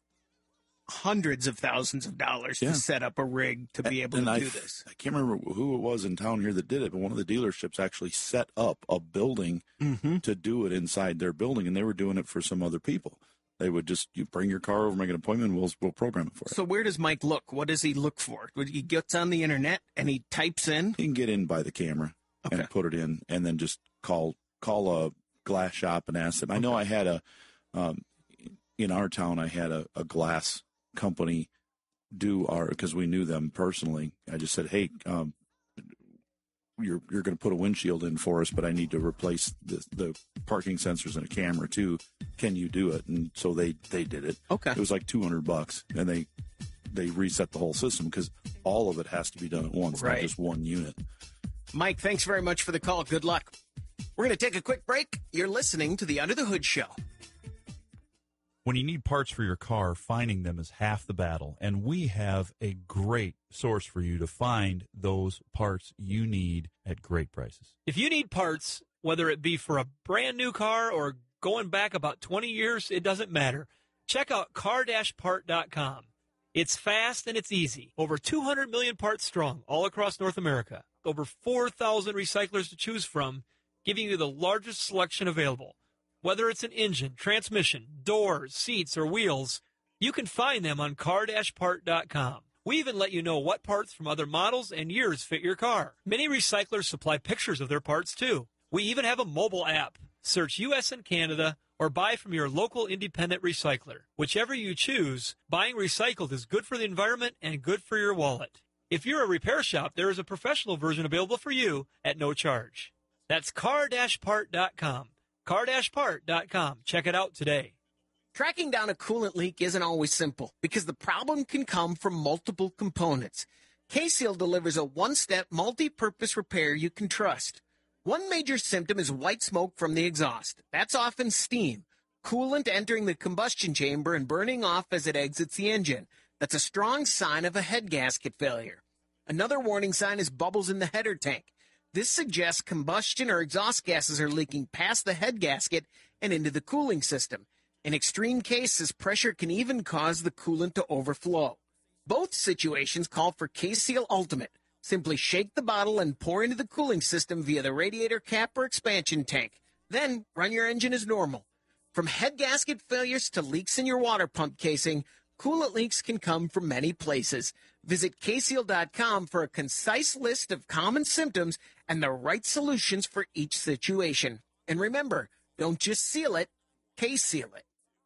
hundreds of thousands of dollars yeah. to set up a rig to be able and to I, do this. I can't remember who it was in town here that did it, but one of the dealerships actually set up a building mm-hmm. to do it inside their building, and they were doing it for some other people. They would just, you bring your car over, make an appointment, we'll we'll program it for you. So where does Mike look? What does he look for? He gets on the internet and he types in? He can get in by the camera okay. and put it in, and then just call call a glass shop and ask them. I know I had a, um, in our town, I had a, a glass company do our, because we knew them personally. I just said, hey, um, you're you're going to put a windshield in for us, but I need to replace the, the parking sensors and a camera too. Can you do it? And so they, they did it. Okay. It was like two hundred bucks, and they they reset the whole system because all of it has to be done at once, right. not just one unit. Mike, thanks very much for the call. Good luck. We're going to take a quick break. You're listening to the Under the Hood Show. When you need parts for your car, finding them is half the battle, and we have a great source for you to find those parts you need at great prices. If you need parts, whether it be for a brand new car or going back about twenty years, it doesn't matter. Check out car dash part dot com. It's fast and it's easy. Over two hundred million parts strong all across North America. Over four thousand recyclers to choose from, giving you the largest selection available. Whether it's an engine, transmission, doors, seats, or wheels, you can find them on car dash part dot com. We even let you know what parts from other models and years fit your car. Many recyclers supply pictures of their parts, too. We even have a mobile app. Search U S and Canada or buy from your local independent recycler. Whichever you choose, buying recycled is good for the environment and good for your wallet. If you're a repair shop, there is a professional version available for you at no charge. That's car dash part dot com. car dash part dot com. Check it out today. Tracking down a coolant leak isn't always simple because the problem can come from multiple components. K-Seal delivers a one-step multi-purpose repair you can trust. One major symptom is white smoke from the exhaust. That's often steam, coolant entering the combustion chamber and burning off as it exits the engine. That's a strong sign of a head gasket failure. Another warning sign is bubbles in the header tank. This suggests combustion or exhaust gases are leaking past the head gasket and into the cooling system. In extreme cases, pressure can even cause the coolant to overflow. Both situations call for K-Seal Ultimate. Simply shake the bottle and pour into the cooling system via the radiator cap or expansion tank. Then run your engine as normal. From head gasket failures to leaks in your water pump casing, coolant leaks can come from many places. Visit K seal dot com for a concise list of common symptoms and the right solutions for each situation. And remember, don't just seal it, K-seal it.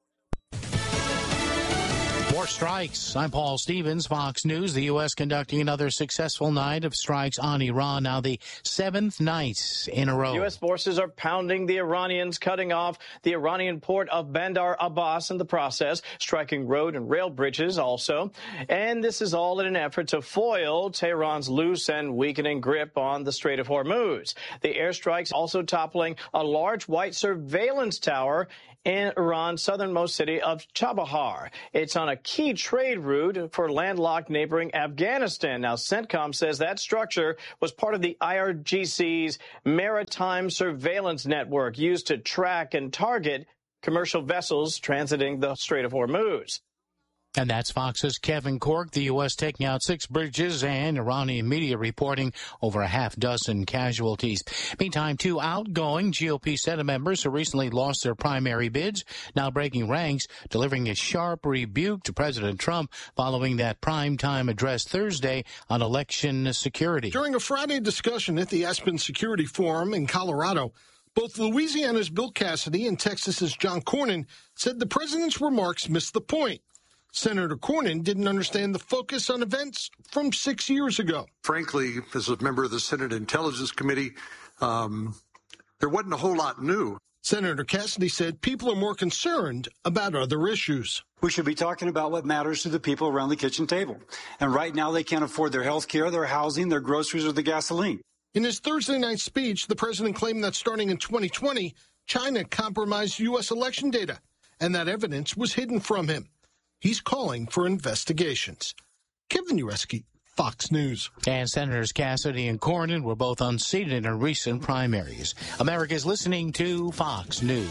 More strikes. I'm Paul Stevens, Fox News. The U S conducting another successful night of strikes on Iran, now the seventh night in a row. U S forces are pounding the Iranians, cutting off the Iranian port of Bandar Abbas in the process, striking road and rail bridges also. And this is all in an effort to foil Tehran's loose and weakening grip on the Strait of Hormuz. The airstrikes also toppling a large white surveillance tower in Iran's southernmost city of Chabahar. It's on a key trade route for landlocked neighboring Afghanistan. Now, CENTCOM says that structure was part of the I R G C's maritime surveillance network used to track and target commercial vessels transiting the Strait of Hormuz. And that's Fox's Kevin Corke. The U S taking out six bridges and Iranian media reporting over a half dozen casualties. Meantime, two outgoing G O P Senate members who recently lost their primary bids now breaking ranks, delivering a sharp rebuke to President Trump following that primetime address Thursday on election security. During a Friday discussion at the Aspen Security Forum in Colorado, both Louisiana's Bill Cassidy and Texas's John Cornyn said the president's remarks missed the point. Senator Cornyn didn't understand the focus on events from six years ago. Frankly, as a member of the Senate Intelligence Committee, um, there wasn't a whole lot new. Senator Cassidy said people are more concerned about other issues. We should be talking about what matters to the people around the kitchen table. And right now they can't afford their health care, their housing, their groceries, or the gasoline. In his Thursday night speech, the president claimed that starting in twenty twenty, China compromised U S election data, and that evidence was hidden from him. He's calling for investigations. Kevin Ureski, Fox News. And Senators Cassidy and Cornyn were both unseated in recent primaries. America's listening to Fox News.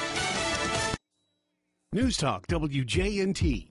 News Talk W J N T.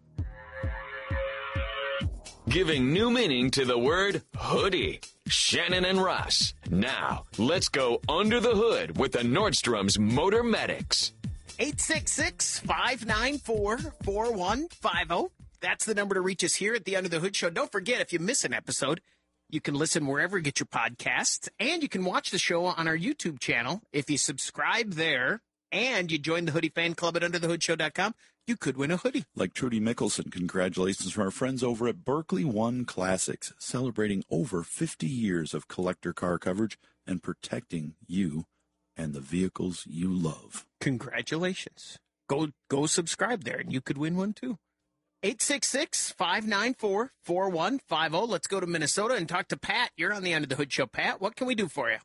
Giving new meaning to the word hoodie. Shannon and Russ. Now, let's go under the hood with the Nordstrom's Motor Medics. eight six six, five nine four, four one five zero. That's the number to reach us here at the Under the Hood Show. Don't forget, if you miss an episode, you can listen wherever you get your podcasts, and you can watch the show on our YouTube channel. If you subscribe there and you join the Hoodie Fan Club at under the hood show dot com, you could win a hoodie. Like Trudy Mickelson, congratulations from our friends over at Berkeley One Classics, celebrating over fifty years of collector car coverage and protecting you and the vehicles you love. Congratulations. Go go subscribe there, and you could win one, too. eight six six, five nine four, four one five zero. Let's go to Minnesota and talk to Pat. You're on the Under the Hood Show. Pat, what can we do for you?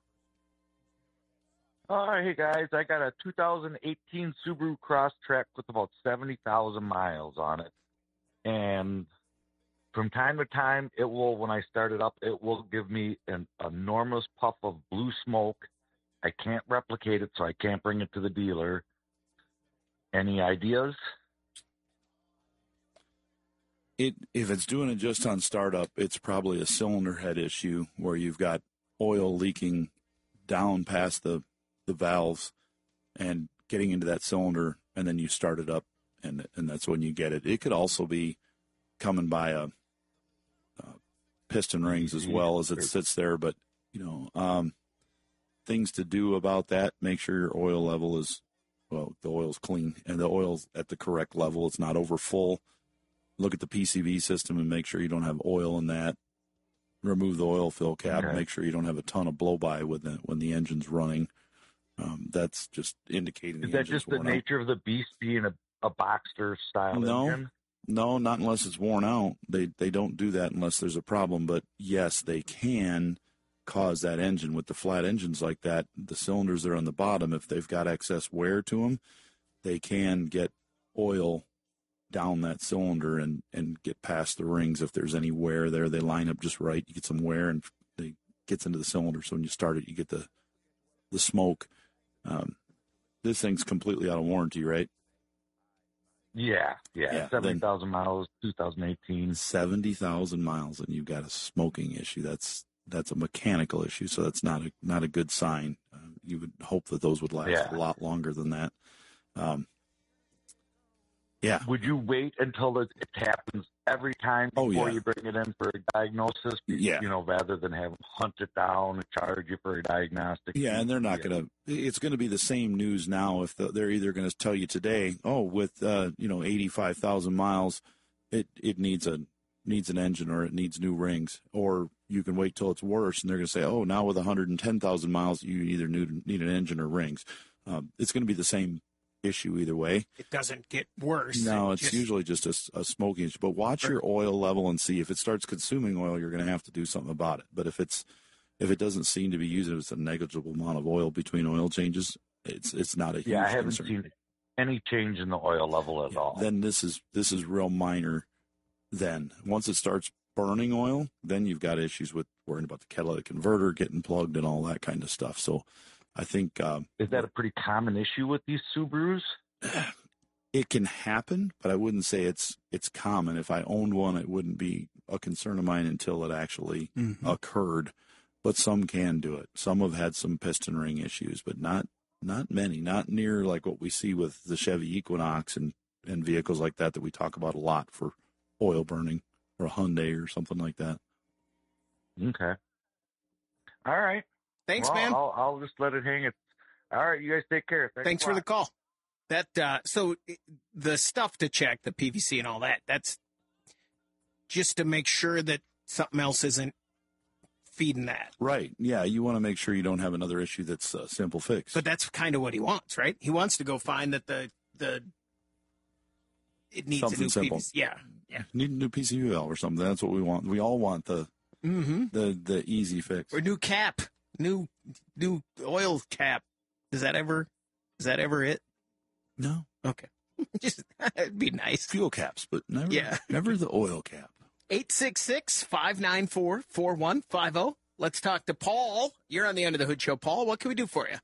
Oh, hey, guys. I got a two thousand eighteen Subaru Crosstrek with about seventy thousand miles on it. And from time to time, it will, when I start it up, it will give me an enormous puff of blue smoke. I can't replicate it, so I can't bring it to the dealer. Any ideas? It if it's doing it just on startup, it's probably a cylinder head issue where you've got oil leaking down past the, the valves and getting into that cylinder, and then you start it up, and and that's when you get it. It could also be coming by a, a piston rings as well as it sits there, but you know. Um, Things to do about that, make sure your oil level is, well, the oil's clean and the oil's at the correct level. It's not over full. Look at the P C V system and make sure you don't have oil in that. Remove the oil fill cap. Okay. Make sure you don't have a ton of blow-by when the, when the engine's running. Um, that's just indicating Is the that just the nature out. Of the beast being a, a Boxster style no, engine? No, not unless it's worn out. They, they don't do that unless there's a problem. But, yes, they can cause that engine with the flat engines like that. The cylinders that are on the bottom, if they've got excess wear to them, they can get oil down that cylinder and, and get past the rings. If there's any wear there, they line up just right. You get some wear and it gets into the cylinder. So when you start it, you get the the smoke. Um, this thing's completely out of warranty, right? Yeah, yeah. yeah seventy thousand miles, two thousand eighteen. seventy thousand miles, and you've got a smoking issue. That's That's a mechanical issue, so that's not a not a good sign. Uh, you would hope that those would last Yeah. a lot longer than that. Um, yeah. Would you wait until it, it happens every time before Oh, yeah. you bring it in for a diagnosis? Yeah. You know, rather than have them hunt it down and charge you for a diagnostic. Yeah, and they're not going to. It's going to be the same news now. If the, they're either going to tell you today, oh, with uh, you know eighty-five thousand miles, it it needs a needs an engine or it needs new rings, or you can wait till it's worse, and they're going to say, oh, now with one hundred ten thousand miles, you either need need an engine or rings. Um, it's going to be the same issue either way. It doesn't get worse. No, It it's just- usually just a, a smoking issue. But watch your oil level and see if it starts consuming oil, you're going to have to do something about it. But if it's if it doesn't seem to be using, it's a negligible amount of oil between oil changes, it's it's not a huge Yeah, I haven't concern. seen any change in the oil level at all. Then this is this is real minor. Then once it starts burning oil, then you've got issues with worrying about the catalytic converter getting plugged and all that kind of stuff. So I think um, is that a pretty common issue with these Subarus? It can happen, but I wouldn't say it's it's common. If I owned one, it wouldn't be a concern of mine until it actually Mm-hmm. occurred. But some can do it. Some have had some piston ring issues, but not not many. Not near like what we see with the Chevy Equinox and, and vehicles like that that we talk about a lot for oil burning, or a Hyundai or something like that. Okay. All right. Thanks, Well, man. I'll, I'll just let it hang. It. All right, you guys take care. Thanks, Thanks a for lot. the call. That uh, so the stuff to check, the P V C and all that, that's just to make sure that something else isn't feeding that. Right. Yeah. You want to make sure you don't have another issue that's a simple fix. But that's kind of what he wants, right? He wants to go find that the the it needs Something a new simple. P V C. Yeah, yeah. Need a new P C U L or something. That's what we want. We all want the Mm-hmm. the the easy fix. Or new cap, new new oil cap. Is that ever? Is that ever it? No. Okay. Just it'd be nice. Fuel caps, but never Yeah. never the oil cap. eight six six, five nine four, four one five zero. Let's talk to Paul. You're on the Under the Hood Show. Paul, what can we do for you?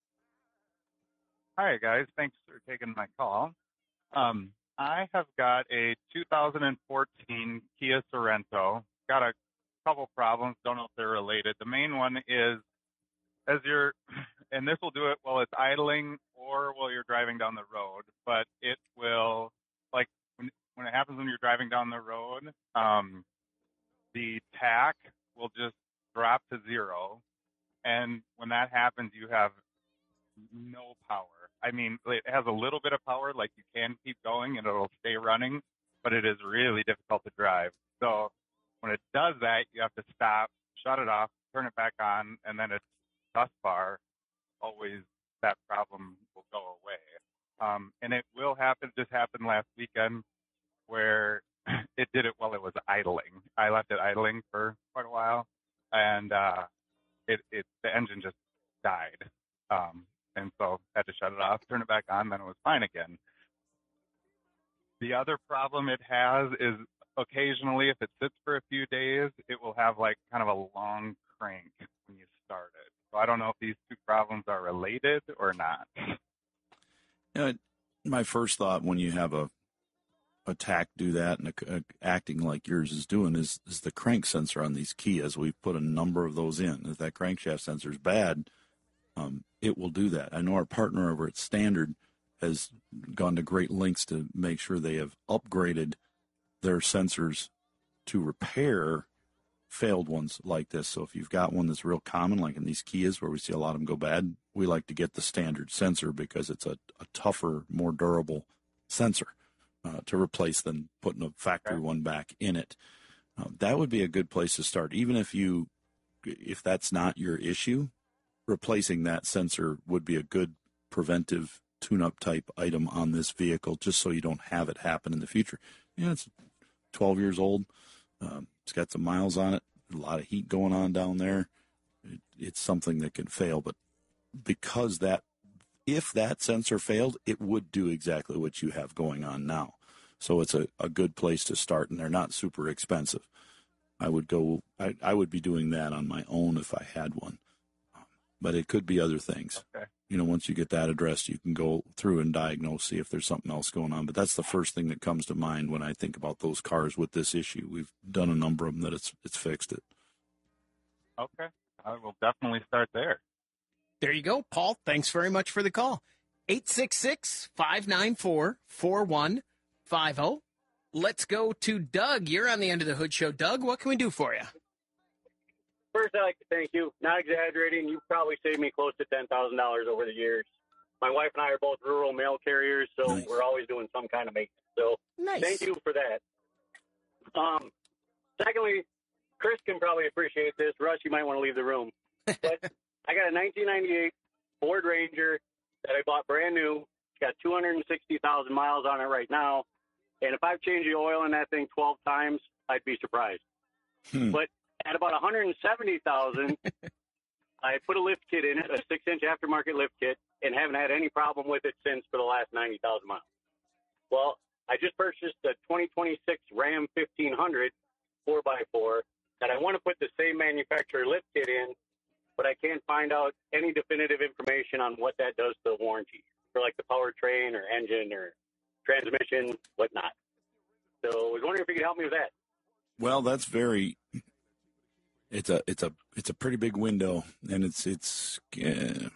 Hi, guys. Thanks for taking my call. Um, I have got a two thousand fourteen Kia Sorento. Got a couple problems. Don't know if they're related. The main one is as you're, and this will do it while it's idling or while you're driving down the road, but it will, like, when, when it happens when you're driving down the road, um, the tack will just drop to zero. And when that happens, you have no power. I mean, it has a little bit of power, like you can keep going and it'll stay running, but it is really difficult to drive. So when it does that, you have to stop, shut it off, turn it back on, and then it's thus far always that problem will go away. Um, and it will happen, just happened last weekend where it did it while it was idling. I left it idling for quite a while, and uh, it, it the engine just died. Um, and so I had to shut it off, turn it back on, then it was fine again. The other problem it has is occasionally, if it sits for a few days, it will have like kind of a long crank when you start it. So I don't know if these two problems are related or not. You know, my first thought when you have a attack do that and a, a, acting like yours is doing is, is the crank sensor on these Kias. We've put a number of those in. If that crankshaft sensor is bad, um, it will do that. I know our partner over at Standard has gone to great lengths to make sure they have upgraded their sensors to repair failed ones like this. So if you've got one that's real common, like in these Kias where we see a lot of them go bad, we like to get the Standard sensor because it's a, a tougher, more durable sensor uh, to replace than putting a factory one back in it. Uh, that would be a good place to start. Even if you, if that's not your issue, replacing that sensor would be a good preventive tune-up type item on this vehicle, just so you don't have it happen in the future. Yeah, it's twelve years old. Um, it's got some miles on it, a lot of heat going on down there. It, it's something that can fail, but because that, if that sensor failed, it would do exactly what you have going on now. So it's a, a good place to start, and they're not super expensive. I would go, I, I would be doing that on my own if I had one, but it could be other things. Okay. You know, once you get that addressed, you can go through and diagnose, see if there's something else going on. But that's the first thing that comes to mind when I think about those cars with this issue. We've done a number of them that it's it's fixed it. Okay. I will definitely start there. There you go, Paul. Thanks very much for the call. eight six six, five nine four, four one five zero. Let's go to Doug. You're on the End of the Hood Show. Doug, what can we do for you? First, I'd like to thank you. Not exaggerating, you've probably saved me close to ten thousand dollars over the years. My wife and I are both rural mail carriers, so nice. We're always doing some kind of maintenance. So nice. Thank you for that. Um, secondly, Chris can probably appreciate this. Russ, you might want to leave the room. But I got a nineteen ninety-eight Ford Ranger that I bought brand new. It's got two hundred sixty thousand miles on it right now. And if I've changed the oil in that thing twelve times, I'd be surprised. Hmm. But at about one hundred seventy thousand, I put a lift kit in it, a six-inch aftermarket lift kit, and haven't had any problem with it since for the last ninety thousand miles. Well, I just purchased a twenty twenty-six Ram fifteen hundred four by four that I want to put the same manufacturer lift kit in, but I can't find out any definitive information on what that does to the warranty for like the powertrain or engine or transmission, whatnot. So I was wondering if you could help me with that. Well, that's very. It's a it's a it's a pretty big window, and it's it's. Uh,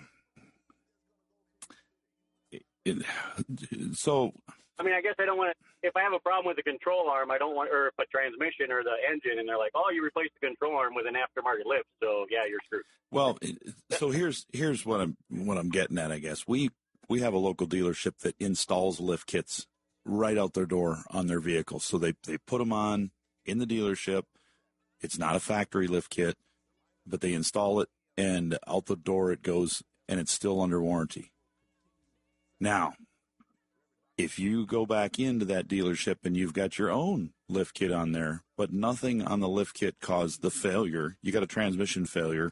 it, it, so. I mean, I guess I don't want to. If I have a problem with the control arm, I don't want, or if a transmission or the engine, and they're like, "Oh, you replaced the control arm with an aftermarket lift," so yeah, you're screwed. Well, so here's here's what I'm what I'm getting at. I guess we we have a local dealership that installs lift kits right out their door on their vehicles. So they they put them on in the dealership. It's not a factory lift kit, but they install it, and out the door it goes, and it's still under warranty. Now, if you go back into that dealership and you've got your own lift kit on there, but nothing on the lift kit caused the failure, you got a transmission failure,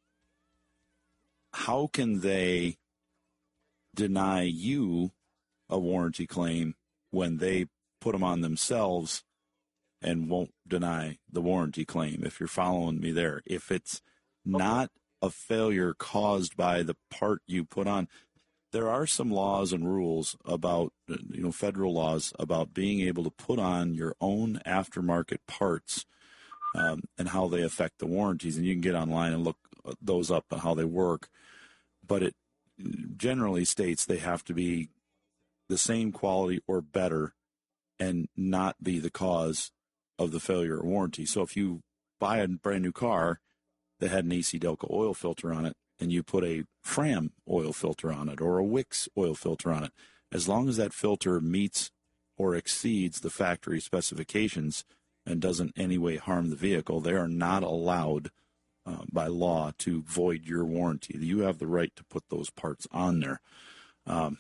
how can they deny you a warranty claim when they put them on themselves and won't deny the warranty claim, if you're following me there? If it's not a failure caused by the part you put on, there are some laws and rules about, you know, federal laws about being able to put on your own aftermarket parts um, and how they affect the warranties. And you can get online and look those up and how they work. But it generally states they have to be the same quality or better and not be the cause of the failure or warranty. So if you buy a brand new car that had an A C Delco oil filter on it, and you put a Fram oil filter on it or a Wix oil filter on it, as long as that filter meets or exceeds the factory specifications and doesn't in any way harm the vehicle, they are not allowed uh, by law to void your warranty. You have the right to put those parts on there. Um,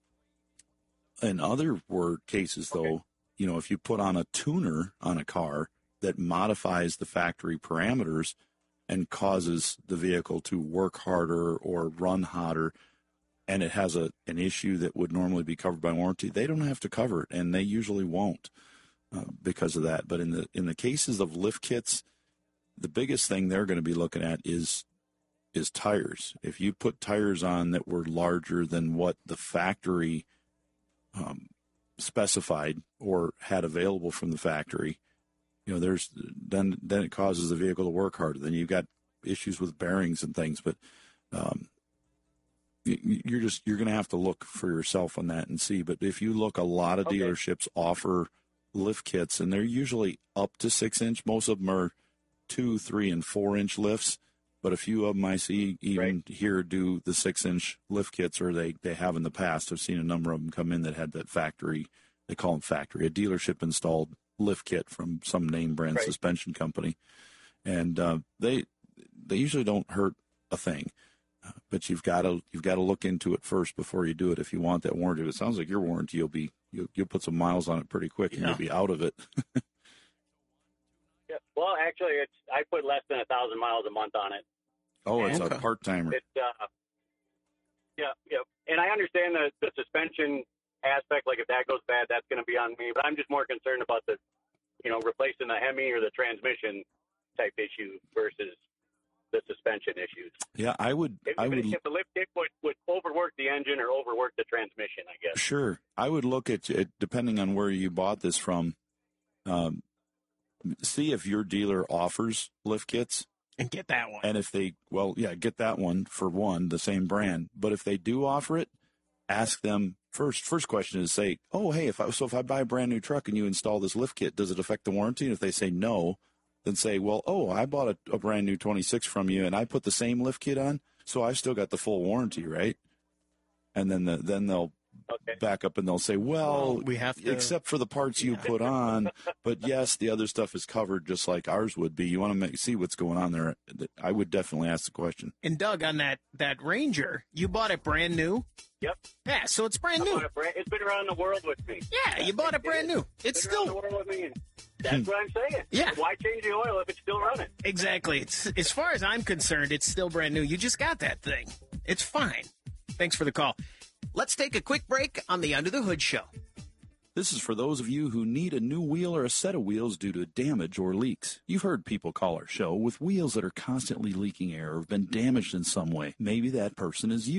in other word cases, though, okay. you know, if you put on a tuner on a car that modifies the factory parameters and causes the vehicle to work harder or run hotter, and it has a an issue that would normally be covered by warranty, they don't have to cover it, and they usually won't uh, because of that. But in the in the cases of lift kits, the biggest thing they're going to be looking at is is tires. If you put tires on that were larger than what the factory um, specified or had available from the factory, you know, there's then then it causes the vehicle to work harder. Then you've got issues with bearings and things. But um, you, you're just you're going to have to look for yourself on that and see. But if you look, a lot of okay. dealerships offer lift kits, and they're usually up to six inch. Most of them are two, three, and four inch lifts. But a few of them I see even right. here do the six inch lift kits, or they they have in the past. I've seen a number of them come in that had that factory. They call them factory, a dealership installed lift kit from some name brand right. suspension company, and uh, they they usually don't hurt a thing, uh, but you've got to you've got to look into it first before you do it if you want that warranty. It sounds like your warranty you'll be you'll, you'll put some miles on it pretty quick and yeah. you'll be out of it. yeah, well, actually, it's I put less than a thousand miles a month on it. Oh, it's and, a part timer. It's uh, yeah, yeah, and I understand the the suspension aspect, like if that goes bad, that's going to be on me. But I'm just more concerned about the, you know, replacing the Hemi or the transmission type issue versus the suspension issues. Yeah, I would. If, I if, would. If the lift kit would, would overwork the engine or overwork the transmission, I guess. Sure, I would look at it depending on where you bought this from. Um, see if your dealer offers lift kits. And get that one. And if they, well, yeah, get that one for one, the same brand. But if they do offer it, ask them first. First question is say, oh, hey, if I, so if I buy a brand new truck and you install this lift kit, does it affect the warranty? And if they say no, then say, well, oh, I bought a, a brand new twenty-six from you and I put the same lift kit on, so I've still got the full warranty, right? And then the, then they'll okay. back up and they'll say, well, well we have to... except for the parts you put on, but yes, the other stuff is covered just like ours would be. You want to make, see what's going on there. I would definitely ask the question. And Doug, on that, that Ranger, you bought it brand new? Yep. Yeah, so it's brand new. It brand, it's been around the world with me. Yeah, you bought it brand new. It's, it's still around the world with me. That's what I'm saying. Yeah. Why change the oil if it's still running? Exactly. It's, as far as I'm concerned, it's still brand new. You just got that thing. It's fine. Thanks for the call. Let's take a quick break on the Under the Hood Show. This is for those of you who need a new wheel or a set of wheels due to damage or leaks. You've heard people call our show with wheels that are constantly leaking air or have been damaged in some way. Maybe that person is you.